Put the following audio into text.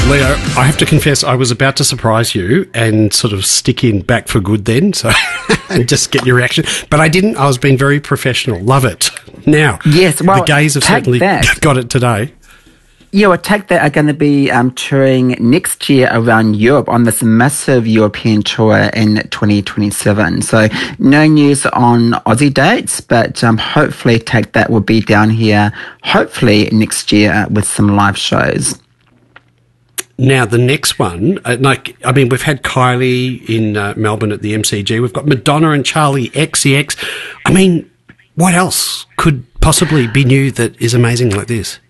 Leo, I have to confess I was about to surprise you and sort of stick in back for good then, so and just get your reaction. But I didn't. I was being very professional. Love it. Now, yes, well, the gays have certainly got it today. Yeah, well, Take That are going to be touring next year around Europe on this massive European tour in 2027. So no news on Aussie dates, but hopefully Take That will be down here, hopefully next year with some live shows. Now, the next one, we've had Kylie in Melbourne at the MCG. We've got Madonna and Charlie XCX. I mean, what else could possibly be new that is amazing like this?